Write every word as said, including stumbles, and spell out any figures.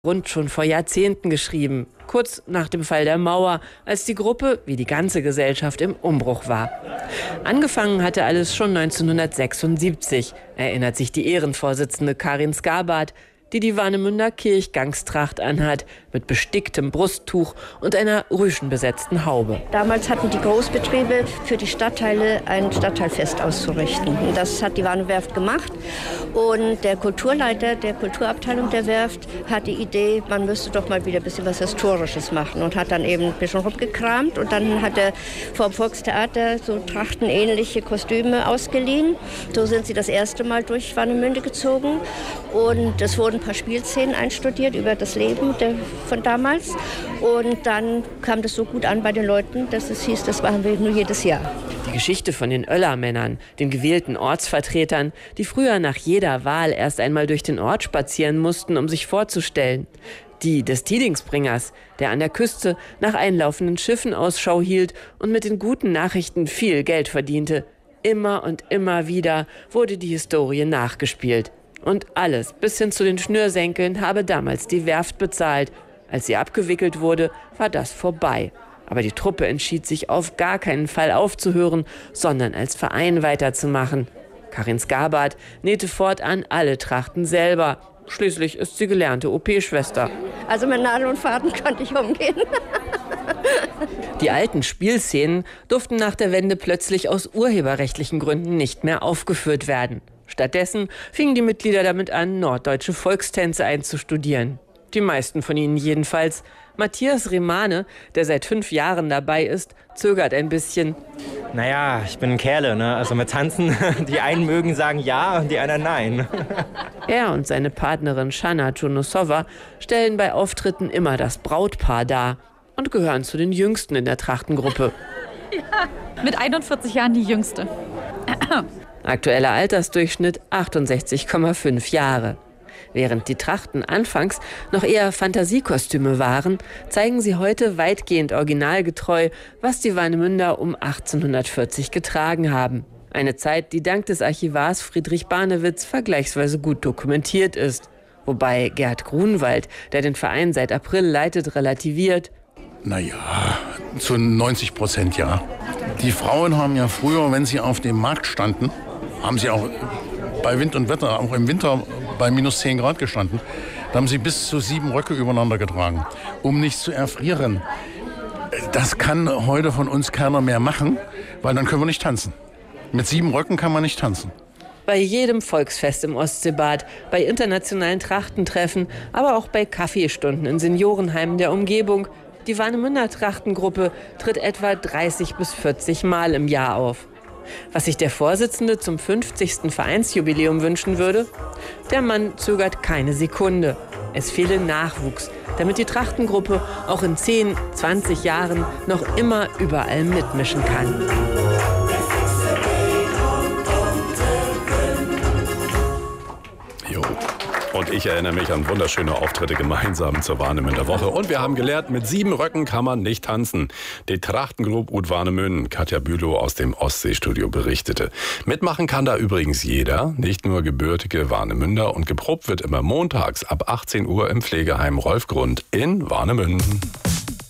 Rund schon vor Jahrzehnten geschrieben, kurz nach dem Fall der Mauer, als die Gruppe, wie die ganze Gesellschaft, im Umbruch war. Angefangen hatte alles schon neunzehnhundertsechsundsiebzig, erinnert sich die Ehrenvorsitzende Karin Skarbart, die die Warnemünder Kirchgangstracht anhat, mit besticktem Brusttuch und einer rüschenbesetzten Haube. Damals hatten die Großbetriebe für die Stadtteile ein Stadtteilfest auszurichten. Und das hat die Warnemwerft gemacht. Und der Kulturleiter der Kulturabteilung der Werft hat die Idee, man müsste doch mal wieder ein bisschen was Historisches machen. Und hat dann eben ein bisschen rumgekramt. Und dann hat er vom Volkstheater so trachtenähnliche Kostüme ausgeliehen. So sind sie das erste Mal durch Warnemünde gezogen. Und es wurden ein paar Spielszenen einstudiert über das Leben der, von damals. Und dann kam das so gut an bei den Leuten, dass es hieß, das machen wir nur jedes Jahr. Die Geschichte von den Oellermännern, den gewählten Ortsvertretern, die früher nach jeder Wahl erst einmal durch den Ort spazieren mussten, um sich vorzustellen. Die des Tidingsbringers, der an der Küste nach einlaufenden Schiffen Ausschau hielt und mit den guten Nachrichten viel Geld verdiente. Immer und immer wieder wurde die Historie nachgespielt. Und alles, bis hin zu den Schnürsenkeln, habe damals die Werft bezahlt. Als sie abgewickelt wurde, war das vorbei. Aber die Truppe entschied sich auf gar keinen Fall aufzuhören, sondern als Verein weiterzumachen. Karin Skarbart nähte fortan alle Trachten selber. Schließlich ist sie gelernte O P-Schwester. Also mit Nadel und Faden konnte ich umgehen. Die alten Spielszenen durften nach der Wende plötzlich aus urheberrechtlichen Gründen nicht mehr aufgeführt werden. Stattdessen fingen die Mitglieder damit an, norddeutsche Volkstänze einzustudieren. Die meisten von ihnen jedenfalls. Matthias Remane, der seit fünf Jahren dabei ist, zögert ein bisschen. Naja, ich bin ein Kerle, ne? Also mit Tanzen, die einen mögen sagen ja und die anderen nein. Er und seine Partnerin Shanna Junosova stellen bei Auftritten immer das Brautpaar dar und gehören zu den Jüngsten in der Trachtengruppe. Ja, mit einundvierzig Jahren die Jüngste. Aktueller Altersdurchschnitt achtundsechzig Komma fünf Jahre. Während die Trachten anfangs noch eher Fantasiekostüme waren, zeigen sie heute weitgehend originalgetreu, was die Warnemünder um achtzehnhundertvierzig getragen haben. Eine Zeit, die dank des Archivars Friedrich Barnewitz vergleichsweise gut dokumentiert ist. Wobei Gerd Grunwald, der den Verein seit April leitet, relativiert: Naja, zu neunzig Prozent ja. Die Frauen haben ja früher, wenn sie auf dem Markt standen, haben sie auch bei Wind und Wetter, auch im Winter bei minus zehn Grad gestanden. Da haben sie bis zu sieben Röcke übereinander getragen, um nicht zu erfrieren. Das kann heute von uns keiner mehr machen, weil dann können wir nicht tanzen. Mit sieben Röcken kann man nicht tanzen. Bei jedem Volksfest im Ostseebad, bei internationalen Trachtentreffen, aber auch bei Kaffeestunden in Seniorenheimen der Umgebung. Die Warnemünder Trachtengruppe tritt etwa dreißig bis vierzig Mal im Jahr auf. Was sich der Vorsitzende zum fünfzigsten Vereinsjubiläum wünschen würde? Der Mann zögert keine Sekunde. Es fehle Nachwuchs, damit die Trachtengruppe auch in zehn, zwanzig Jahren noch immer überall mitmischen kann. Jo. Und ich erinnere mich an wunderschöne Auftritte gemeinsam zur Warnemünder Woche. Und wir haben gelernt, mit sieben Röcken kann man nicht tanzen. Die Trachtengruppe Ud Warnemünden, Katja Bülow aus dem Ostseestudio berichtete. Mitmachen kann da übrigens jeder, nicht nur gebürtige Warnemünder. Und geprobt wird immer montags ab achtzehn Uhr im Pflegeheim Rolf Grund in Warnemünden.